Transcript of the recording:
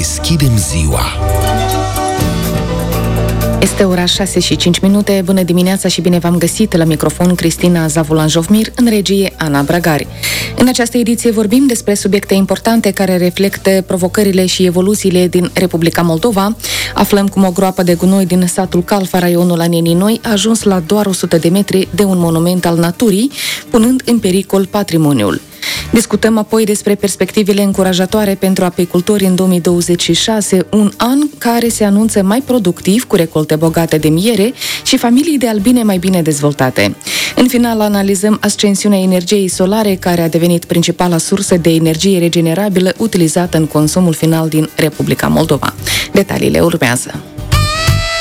deschidem ziua. Este ora 6:05. Bună dimineața și bine v-am găsit la microfon Cristina Zavulan-Jovmir, în regie Ana Bragari. În această ediție vorbim despre subiecte importante care reflectă provocările și evoluțiile din Republica Moldova. Aflăm cum o groapă de gunoi din satul Calfa, raionul Anenii Noi, a ajuns la doar 100 de metri de un monument al naturii, punând în pericol patrimoniul. Discutăm apoi despre perspectivele încurajatoare pentru apicultori în 2026, un an care se anunță mai productiv, cu recolte bogate de miere și familii de albine mai bine dezvoltate. În final, analizăm ascensiunea energiei solare, care a devenit principala sursă de energie regenerabilă utilizată în consumul final din Republica Moldova. Detaliile urmează.